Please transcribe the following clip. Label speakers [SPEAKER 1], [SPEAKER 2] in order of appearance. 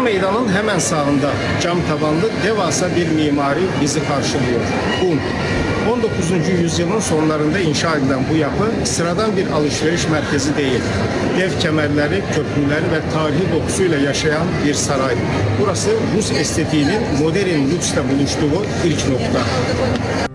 [SPEAKER 1] Meydan'ın hemen sağında cam tavanlı devasa bir mimari bizi karşılıyor. Un. 19. yüzyılın sonlarında inşa edilen bu yapı sıradan bir alışveriş merkezi değil. Dev kemerleri, köprüleri ve tarihi dokusuyla yaşayan bir saray. Burası Rus estetiğinin modern lüksle buluştuğu ilk nokta.